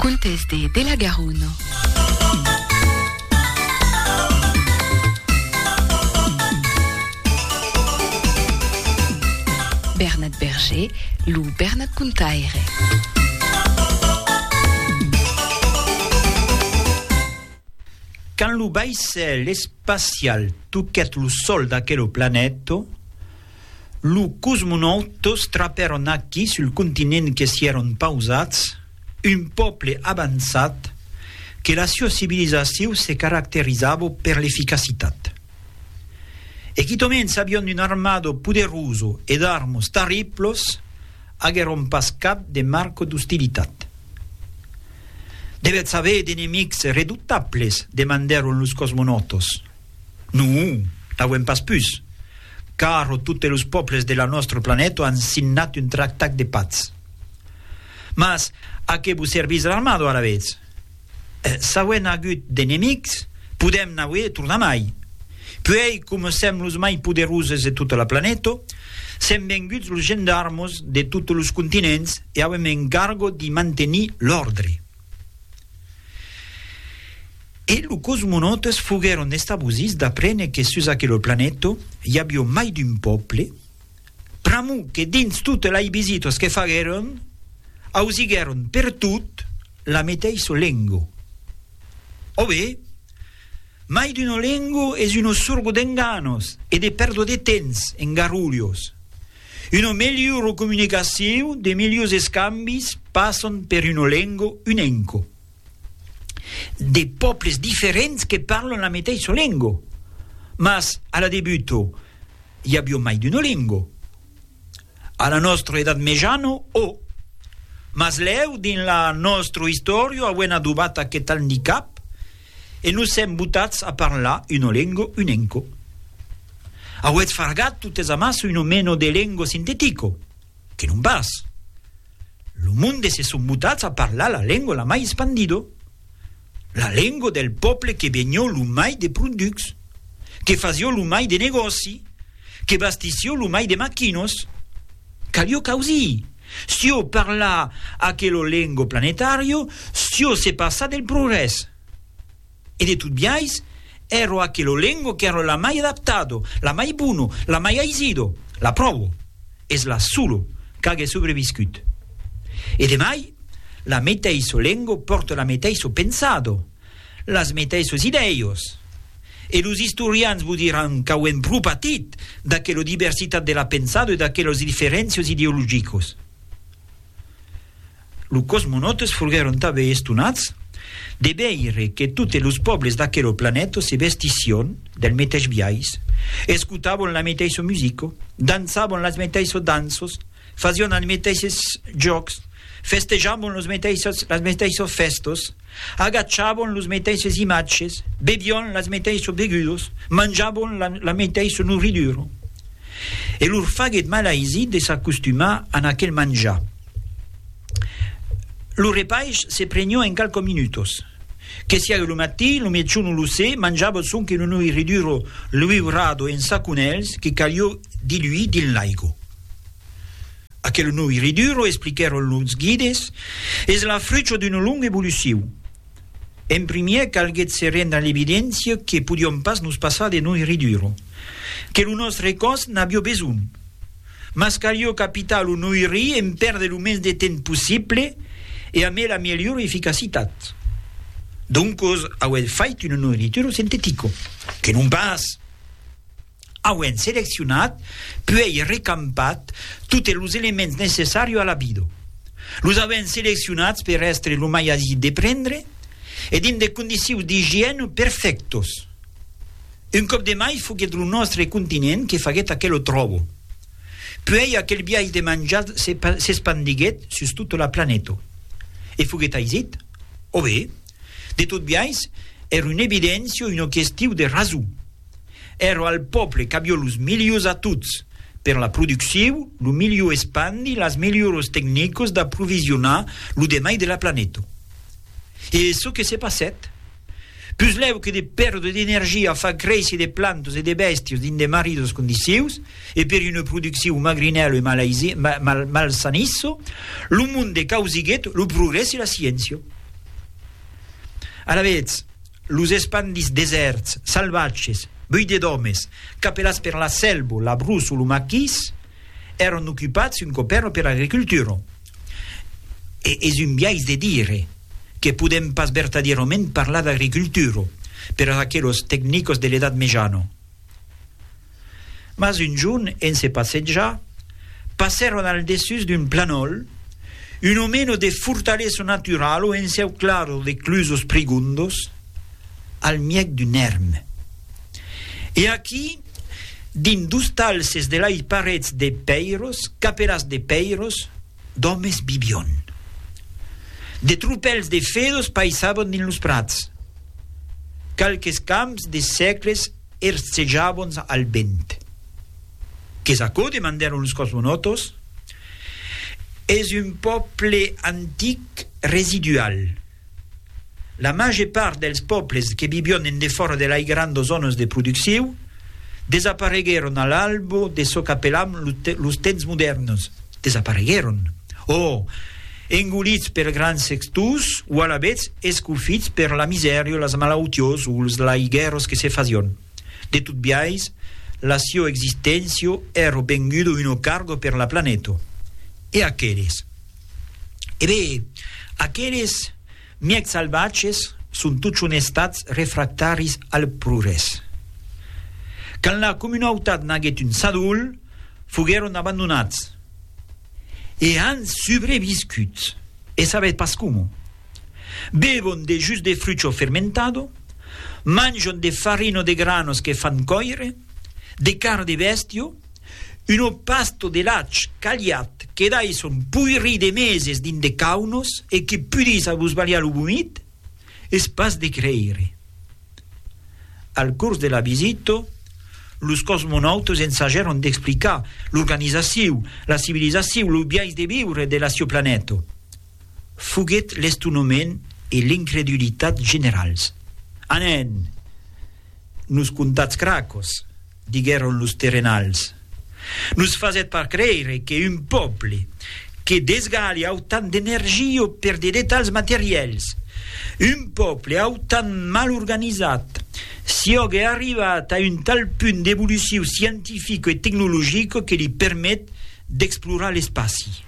Contes de la Garonne. Bernard Berger, Lou Bernard Contaire. Quand lo baissel espacial tuquet lo sol d'aquel planeta, lo cosmonautos traperon aquí sul continent que si eron pausats un poble avançat que la sua civilizzazione se caracterizzava per l'efficacitat. E chitomens avion un armado poderoso ed armos terribles agueron pas cap de marco d'hostilitat. Devet saber d'enemics redoutables, demandaron los cosmonautos. No, n'avem pas pus, car tutti los pobles de la nostre planeta han signat un tractat de paz. Mas a què vos servís l'armado a la vez? S'auen hagut d'enemics, podem n'haver tornar mai. Puis, com sem los mai poderosos de tota la planeta, sem venguts los gendarmos de tots los continents e avem encargo di mantenir l'ordre. E los cosmonautas fugueron estabusis d'aprene que sus aquel planeta hi havia mai d'un poble, pramu que dins tutte lai visitos que fagueron, ausigueron per tut la meteiso lengo. O bé, mai d'uno lengo es uno sorgo d'enganos e de perdo de temps en garulios. Una migliore comunicazione, de migliori scambis passon per uno lengo unenco. De pobles differents che parlano la meteiso lengo, mas alla debuto hi havia mai d'uno lengo. Alla nostra edat mejano, mas leu din la nostra storia auen adubat aquest handicap e nos sem butats a parlar uno lengo unenco. Auet fargat tutes amas uno meno de lengo sintetico, che non pas. Lo monde se son butats a parlar la lengua la mai espandido, la lengua del poble che vegnò l'umai de producs, che fazio l'umai de negoci, che bastisio l'umai de macchinos, calio causi. Sio parla aquello lengo planetario, sio se passa del progresso. E de tut biais, ero aquello lengo che ero la mai adaptato, la mai buono, la mai aisido, la provo, es la solo che sobreviscut. E de mai, la meteiso lengo porta la meteiso pensado, las meteisos ideios. E los historians vos diran che auen pru patit d'aquella diversitat de la pensado e d'aquellos diferencios ideologicos. Los cosmonautas fugueron tabe estunats de veire que tutti los pobles d'aquel planeta se vestission del meteis biais, escutavon la meteiso musico, danzavon las meteiso danzos, fazion als meteisos jocs, festejavon las meteisos festos, agachavon los meteisos imatges, bevion las meteisos begudos, mangiavon la meteiso nuriduro. E lur faguet malaisi de s'acostumar an aquel manjar. Lo repaix se pregnò in calco minutos, che sia lo matì, lo mecciuno lo se, mangiava son che non riduro lui rado in sacunels che cagliò di lui din laigo. Aquel noi riduro, explicaron los guides, es la fruccio di una lunga evoluzione. En premier calguet se renda l'evidenza che podiam pas nos passar de noi riduro, che lo nostre cos n'abio besun, mas cagliò capital lo noi ri en perde lo mens de temps possible e a me la migliore efficacitat. Doncos auet fait un nourritura sintetico, che non pas. Auen seleccionat, puis recampat tutti los elements necessari alla vida. Los auen seleccionats per essere lo mai asit de prendre ed in de condizioni di igiene perfectos. Un cop de mai fuguet lo nostre continent che faguet aquello trovo. Puis aquel biais de mangiat s'espandiguet sus tutta la planeta. E fuguet aisit, o bé, de tot biais, era un'evidència o una qüestió de raso. Era al poble che avia los milios a tuts per la producció, lo milio espandi, las milioros tecnicos d'approvisionar lo demai de la planeta. E so che se passet. Plus leu che de perdre d'energia fa créixer de plantes e de bèsties in de maridos condicions e per una producció magrinello e malsanisso, lo monde causiguet lo progrés e la ciència. alla vez los espandis deserts, salvatges, buide d'homes, capelas per la selva, la brus o lo maquis, erano occupats un coperno per l'agricoltura. E es un biais de dire che podem pas verdaderament parlar d'agricultura per aquellos tecnicos de l'edat mejano. Mas un giorn, en se passeggiar, passeron al dessus d'un planol, un omeno de fortaleza natural o en seu claro de clusos pregundos, al miec d'un erm. E aquí, din dus talses de lai parets de peiros, capelas de peiros, d'homes vivion. De trupels de fedos paisaban din los prats. Calques camps de secles ercejaban al vent. Que sacó demandaron los cosmonautos? Es un poble antic residual. La maggior part dels pobles que vivion en de fora de las grandes zonas de producció desaparegueron al albo de so capelam los temps modernos. Desaparegueron. Engolits per grans sextus o a la vez escufits per la miseria, las malautios o los laigueros que se fazion. De tot biais, la sua existència era vengudo un cargo per la planeto. E aqueles? Aqueles miec salvatges sunt tuts un estats refractaris al progrés. Quand la comunitat n'aguet un sadul, fugueron abandonats. E han sobreviscut. E sabet pas como. Bevon de jus de frucho fermentado, mangion de farino de granos que fan coire, de carne de bestio, un pasto de lac caliat que dai son puiri de meses din de caunos e que pudis a vos valia lo vomit, es pas de creire. Al curs de la visita, los cosmonautos ensajaron d'explicar l'organització, la civilització, lo biais de viure de la seu planeta. Fuguet l'estonament e l'incredulitat generals. Anen, nos contats cracos, digueron los terrenals. Nos fazet par creire que un poble que desgali autant d'energia per de detalls materiels, un poble autant mal organitzat, si è arrivat a un tal punt d'evolució científica e tecnologica que li permet d'explorar l'espaci.